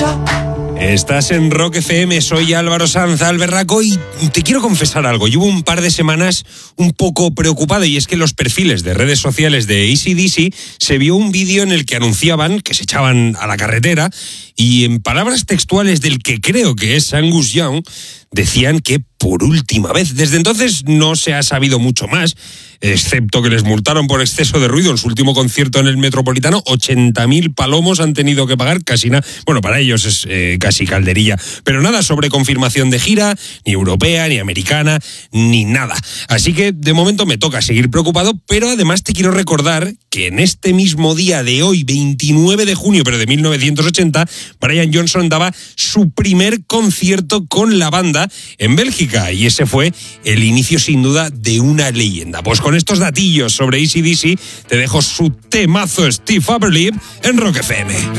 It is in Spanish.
Estás en Rock FM, soy Álvaro Sanz Alberraco y te quiero confesar algo. Llevo un par de semanas un poco preocupado y es que en los perfiles de redes sociales de AC/DC se vio un vídeo en el que anunciaban que se echaban a la carretera y en palabras textuales del que creo que es Angus Young decían que por última vez. Desde entonces no se ha sabido mucho más, excepto que les multaron por exceso de ruido en su último concierto en el Metropolitano. 80.000 palomos han tenido que pagar, casi nada. Bueno, para ellos es casi calderilla. Pero nada sobre confirmación de gira, ni europea, ni americana, ni nada. Así que de momento me toca seguir preocupado, pero además te quiero recordar que en este mismo día de hoy, 29 de junio, pero de 1980, Brian Johnson daba su primer concierto con la banda en Bélgica, y ese fue el inicio sin duda de una leyenda. Pues con estos datillos sobre AC/DC te dejo su temazo Steve Upper Lip en Rock FM.